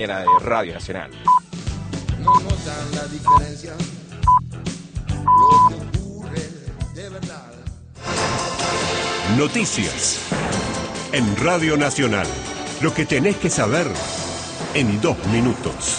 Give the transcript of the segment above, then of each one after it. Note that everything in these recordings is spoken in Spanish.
Era de Radio Nacional. No notan la diferencia, lo que ocurre de verdad. Noticias en Radio Nacional. Lo que tenés que saber en 2 minutos.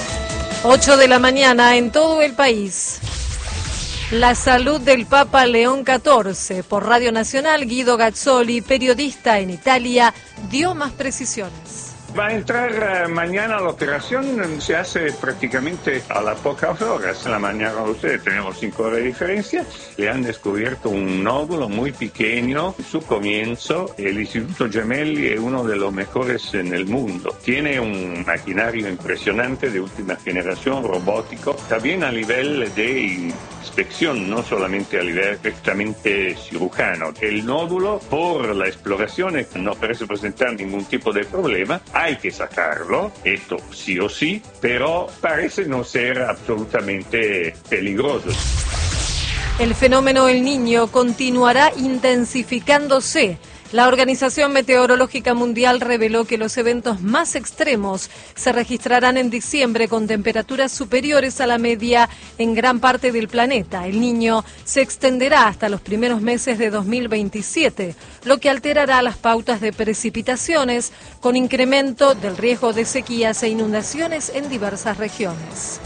8 de la mañana en todo el país. La salud del Papa León XIV. Por Radio Nacional, Guido Gazzoli, periodista en Italia, dio más precisiones. Va a entrar mañana la operación, se hace prácticamente a las pocas horas. En la mañana ustedes tenemos 5 horas de diferencia. Le han descubierto un nódulo muy pequeño. En su comienzo, el Instituto Gemelli es uno de los mejores en el mundo. Tiene un maquinario impresionante de última generación, robótico, también a nivel de inspección, no solamente a nivel estrictamente cirujano. El nódulo, por la exploración, no parece presentar ningún tipo de problema. Hay que sacarlo, esto sí o sí, pero parece no ser absolutamente peligroso. El fenómeno El Niño continuará intensificándose. La Organización Meteorológica Mundial reveló que los eventos más extremos se registrarán en diciembre con temperaturas superiores a la media en gran parte del planeta. El Niño se extenderá hasta los primeros meses de 2027, lo que alterará las pautas de precipitaciones con incremento del riesgo de sequías e inundaciones en diversas regiones.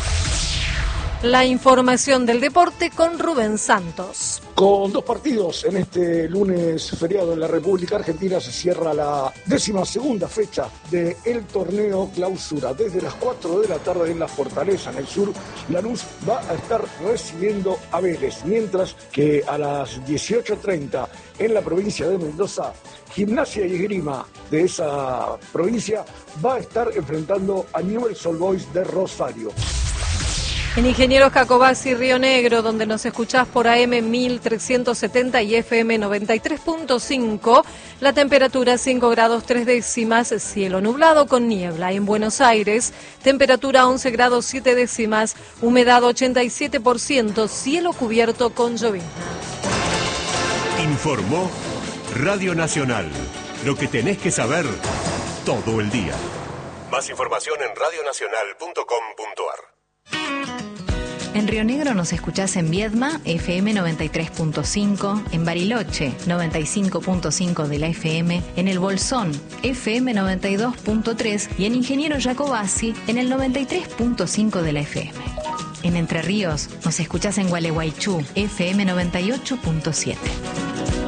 La información del deporte con Rubén Santos. Con 2 partidos en este lunes feriado en la República Argentina se cierra la 12ª fecha del torneo Clausura. Desde las 4 de la tarde en la Fortaleza, en el sur, Lanús va a estar recibiendo a Vélez, mientras que a las 18:30 en la provincia de Mendoza, Gimnasia y Esgrima de esa provincia va a estar enfrentando a Newell's Old Boys de Rosario. En Ingenieros Jacobasi, Río Negro, donde nos escuchás por AM 1370 y FM 93.5, la temperatura 5 grados 3 décimas, cielo nublado con niebla. En Buenos Aires, temperatura 11 grados 7 décimas, humedad 87%, cielo cubierto con llovizna. Informó Radio Nacional. Lo que tenés que saber todo el día. Más información en radionacional.com.ar. En Río Negro nos escuchás en Viedma, FM 93.5, en Bariloche, 95.5 de la FM, en El Bolsón, FM 92.3 y en Ingeniero Jacobasi, en el 93.5 de la FM. En Entre Ríos nos escuchás en Gualeguaychú, FM 98.7.